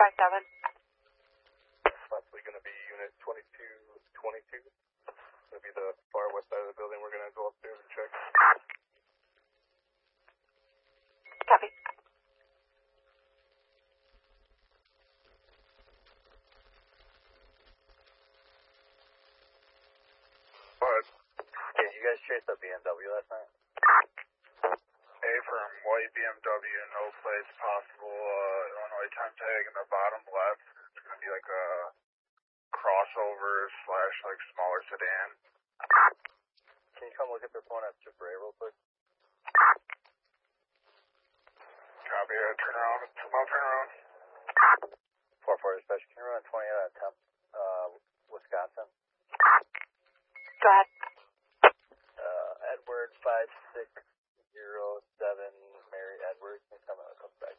457. Possibly going to be unit 2222. It's going to be the far west side of the building. We're going to go upstairs and check. Copy. Alright. Yeah, you guys chased a BMW last night? A from white BMW, no place possible. Illinois time tag in the bottom left. It's going to be like a crossover slash like smaller sedan. Can you come look at this one at Super A real quick? Copy, turn around. I'll turn around. 440 special. Can you run 20 out of 10, Wisconsin? Go ahead. Edward 5607, Mary Edwards. Can you come back?